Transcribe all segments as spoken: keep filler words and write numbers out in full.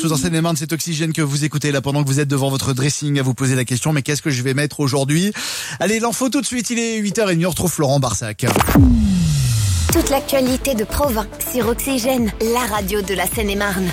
partout en Seine-et-Marne, c'est Oxygène que vous écoutez là pendant que vous êtes devant votre dressing à vous poser la question, mais qu'est-ce que je vais mettre aujourd'hui? Allez, l'info tout de suite, il est huit heures trente, on retrouve Florent Barsac. Toute l'actualité de Provins sur Oxygène, la radio de la Seine-et-Marne.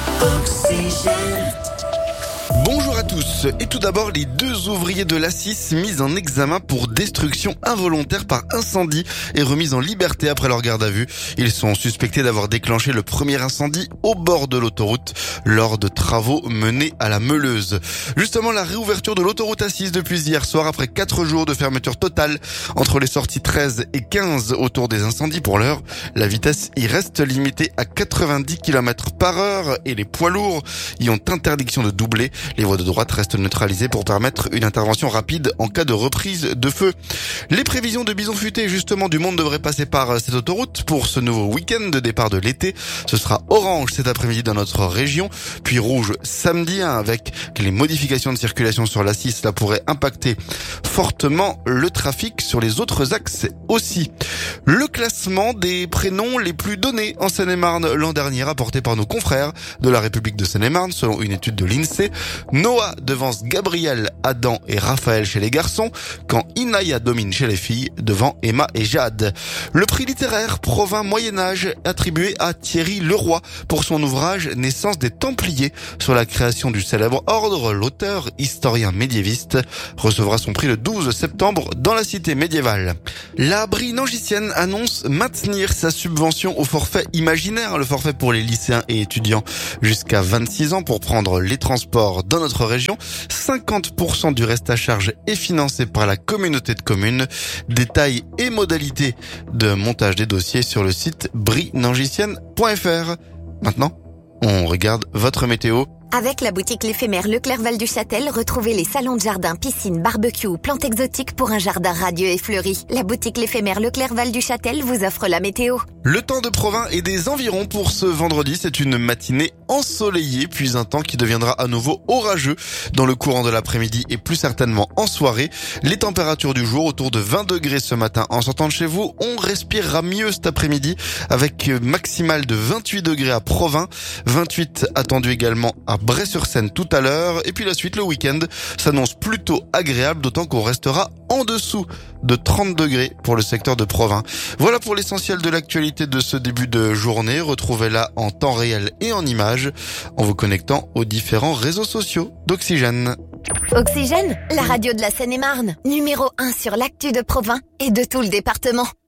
Oxygène. Bonjour à tous. Et tout d'abord, les deux ouvriers de l'A six mis en examen pour destruction involontaire par incendie et remis en liberté après leur garde à vue. Ils sont suspectés d'avoir déclenché le premier incendie au bord de l'autoroute lors de travaux menés à la Meuleuse. Justement, la réouverture de l'autoroute A six depuis hier soir après quatre jours de fermeture totale entre les sorties treize et quinze autour des incendies. Pour l'heure, la vitesse y reste limitée à quatre-vingt-dix kilomètres par heure et les poids lourds y ont interdiction de doubler. Les voies de droite restent neutralisées pour permettre une intervention rapide en cas de reprise de feu. Les prévisions de Bison Futé, justement, du monde devrait passer par cette autoroute pour ce nouveau week-end de départ de l'été. Ce sera orange cet après-midi dans notre région, puis rouge samedi, hein, avec les modifications de circulation sur l'A six. Cela pourrait impacter fortement le trafic sur les autres axes aussi. Le classement des prénoms les plus donnés en Seine-et-Marne l'an dernier, rapporté par nos confrères de la République de Seine-et-Marne, selon une étude de l'INSEE. Noah devance Gabriel, Adam et Raphaël chez les garçons, quand Inaya domine chez les filles, devant Emma et Jade. Le prix littéraire Provins Moyen-Âge, attribué à Thierry Leroy pour son ouvrage Naissance des Templiers sur la création du célèbre ordre. L'auteur, historien médiéviste, recevra son prix le douze septembre dans la cité médiévale. La Brie Nangicienne annonce maintenir sa subvention au forfait imaginaire, le forfait pour les lycéens et étudiants jusqu'à vingt-six ans pour prendre les transports dans notre région. cinquante pour cent du reste à charge est financé par la communauté de communes. Détails et modalités de montage des dossiers sur le site brie nangicienne point f r. Maintenant, on regarde votre météo. Avec la boutique L'Éphémère Leclerc Val du Châtel, retrouvez les salons de jardin, piscine, barbecue ou plantes exotiques pour un jardin radieux et fleuri. La boutique L'Éphémère Leclerc Val du Châtel vous offre la météo. Le temps de Provins et des environs pour ce vendredi, c'est une matinée ensoleillée, puis un temps qui deviendra à nouveau orageux dans le courant de l'après-midi et plus certainement en soirée. Les températures du jour autour de vingt degrés ce matin. En sortant de chez vous, on respirera mieux cet après-midi avec maximal de vingt-huit degrés à Provins, vingt-huit attendu également à Bray-sur-Seine tout à l'heure. Et puis la suite, le week-end, s'annonce plutôt agréable, d'autant qu'on restera en dessous de trente degrés pour le secteur de Provins. Voilà pour l'essentiel de l'actualité de ce début de journée. Retrouvez-la en temps réel et en images en vous connectant aux différents réseaux sociaux d'Oxygène. Oxygène, la radio de la Seine-et-Marne, numéro un sur l'actu de Provins et de tout le département.